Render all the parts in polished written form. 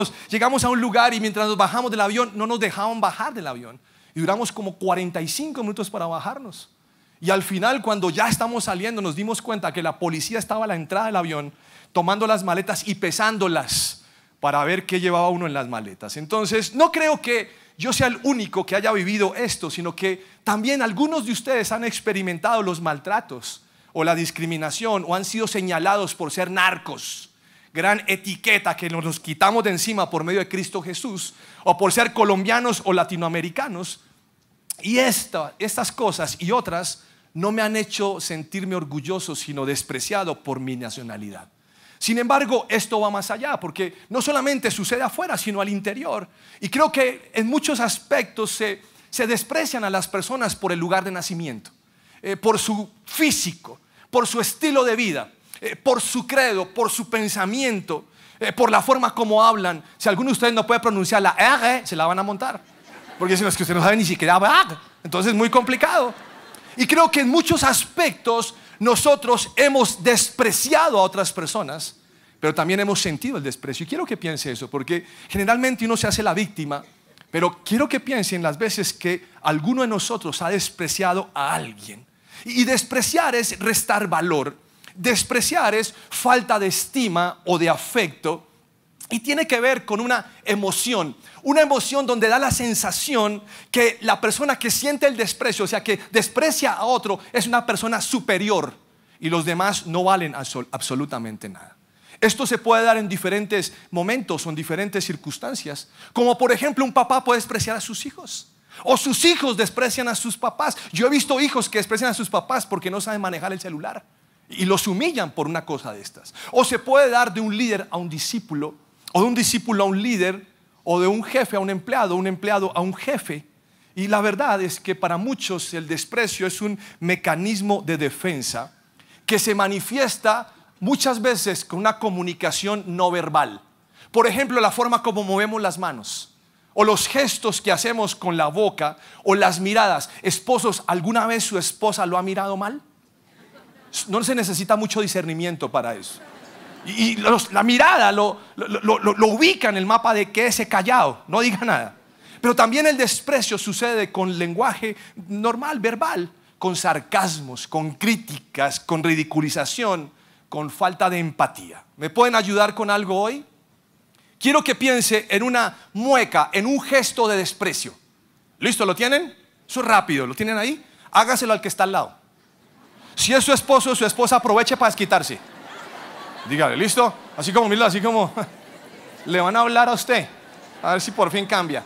Llegamos a un lugar y mientras nos bajamos del avión no nos dejaban bajar del avión. Y duramos como 45 minutos para bajarnos. Y al final, cuando ya estamos saliendo, nos dimos cuenta que la policía estaba a la entrada del avión tomando las maletas y pesándolas para ver qué llevaba uno en las maletas. Entonces, no creo que yo sea el único que haya vivido esto, sino que también algunos de ustedes han experimentado los maltratos o la discriminación o han sido señalados por ser narcos. Gran etiqueta que nos quitamos de encima por medio de Cristo Jesús, o por ser colombianos o latinoamericanos. Y estas cosas y otras no me han hecho sentirme orgulloso, sino despreciado por mi nacionalidad. Sin embargo, esto va más allá, porque no solamente sucede afuera, sino al interior. Y creo que en muchos aspectos se desprecian a las personas por el lugar de nacimiento, por su físico, por su estilo de vida, por su credo, por su pensamiento, por la forma como hablan. Si alguno de ustedes no puede pronunciar la R, se la van a montar, porque si no es que usted no sabe ni siquiera hablar, entonces es muy complicado. Y creo que en muchos aspectos nosotros hemos despreciado a otras personas, pero también hemos sentido el desprecio. Y quiero que piense eso, porque generalmente uno se hace la víctima, pero quiero que piense en las veces que alguno de nosotros ha despreciado a alguien. Y despreciar es restar valor. Despreciar es falta de estima o de afecto, y tiene que ver con una emoción donde da la sensación que la persona que siente el desprecio, o sea que desprecia a otro, es una persona superior y los demás no valen absolutamente nada. Esto se puede dar en diferentes momentos o en diferentes circunstancias, como por ejemplo un papá puede despreciar a sus hijos, o sus hijos desprecian a sus papás. Yo he visto hijos que desprecian a sus papás porque no saben manejar el celular y los humillan por una cosa de estas. O se puede dar de un líder a un discípulo, o de un discípulo a un líder, o de un jefe a un empleado a un jefe. Y la verdad es que para muchos el desprecio es un mecanismo de defensa que se manifiesta muchas veces con una comunicación no verbal. Por ejemplo, la forma como movemos las manos, o los gestos que hacemos con la boca, o las miradas. Esposos, ¿alguna vez su esposa lo ha mirado mal? No se necesita mucho discernimiento para eso. Y la mirada lo ubica en el mapa de que ese callado, no diga nada. Pero también el desprecio sucede con lenguaje normal, verbal, con sarcasmos, con críticas, con ridiculización, con falta de empatía. ¿Me pueden ayudar con algo hoy? Quiero que piense en una mueca, en un gesto de desprecio. ¿Listo? ¿Lo tienen? Eso es rápido, ¿lo tienen ahí? Hágaselo al que está al lado. Si es su esposo o su esposa, aproveche para desquitarse. Dígale, ¿listo? Así como, mira, así como le van a hablar a usted. A ver si por fin cambia.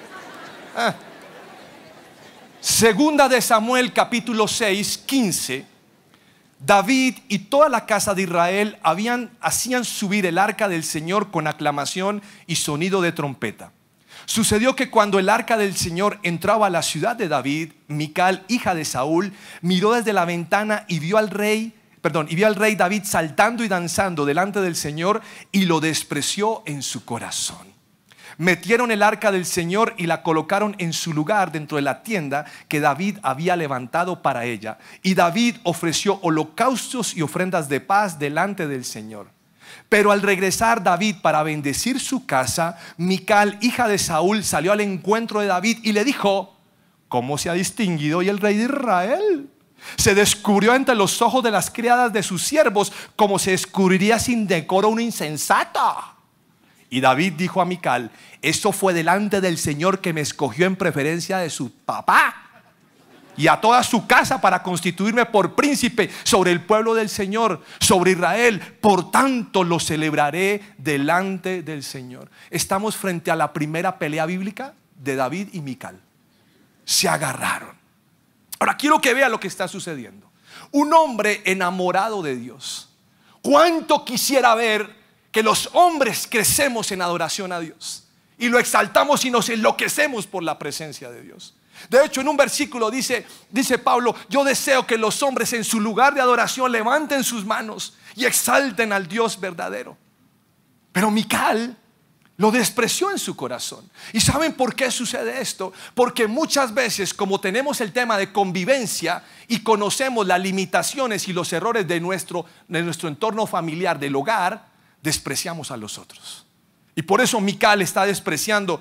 Segunda de Samuel capítulo 6, 15. David y toda la casa de Israel hacían subir el arca del Señor con aclamación y sonido de trompeta. Sucedió que cuando el arca del Señor entraba a la ciudad de David, Mical, hija de Saúl, miró desde la ventana y vio al rey David saltando y danzando delante del Señor, y lo despreció en su corazón. Metieron el arca del Señor y la colocaron en su lugar dentro de la tienda que David había levantado para ella. Y David ofreció holocaustos y ofrendas de paz delante del Señor. Pero al regresar David para bendecir su casa, Mical, hija de Saúl, salió al encuentro de David y le dijo: ¿cómo se ha distinguido hoy el rey de Israel? Se descubrió entre los ojos de las criadas de sus siervos, como se descubriría sin decoro una insensata. Y David dijo a Mical: eso fue delante del Señor que me escogió en preferencia de su papá y a toda su casa para constituirme por príncipe sobre el pueblo del Señor, sobre Israel. Por tanto lo celebraré delante del Señor. Estamos frente a la primera pelea bíblica de David y Mical. Se agarraron. Ahora quiero que vea lo que está sucediendo. Un hombre enamorado de Dios. ¿Cuánto quisiera ver que los hombres crecemos en adoración a Dios y lo exaltamos y nos enloquecemos por la presencia de Dios? De hecho, en un versículo dice Pablo: yo deseo que los hombres en su lugar de adoración levanten sus manos y exalten al Dios verdadero. Pero Mical lo despreció en su corazón. ¿Y saben por qué sucede esto? Porque muchas veces, como tenemos el tema de convivencia y conocemos las limitaciones y los errores de nuestro entorno familiar, del hogar, despreciamos a los otros. Y por eso Mical está despreciando